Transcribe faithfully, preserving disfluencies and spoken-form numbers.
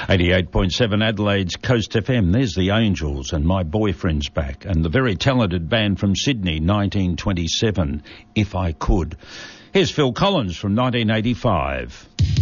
eighty-eight point seven Adelaide's Coast F M. There's the Angels and My Boyfriend's Back. And the very talented band from Sydney, nineteen twenty-seven, If I Could. Here's Phil Collins from nineteen eighty-five.